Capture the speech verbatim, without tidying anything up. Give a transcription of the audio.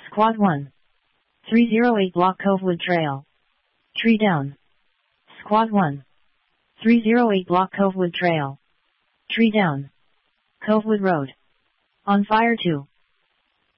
Squad one. three oh eight Block Covewood Trail. Tree down. Squad one. three oh eight Block Covewood Trail. Tree down. Covewood Road. On fire two.